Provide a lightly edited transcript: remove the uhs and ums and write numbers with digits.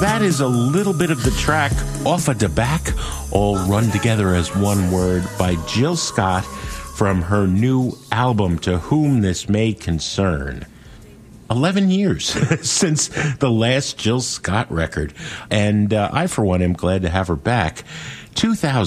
that is a little bit of the track Off a Da Back, all run together as one word, by Jill Scott from her new album, To Whom This May Concern. 11 years since the last Jill Scott record, and I, for one, am glad to have her back. 2000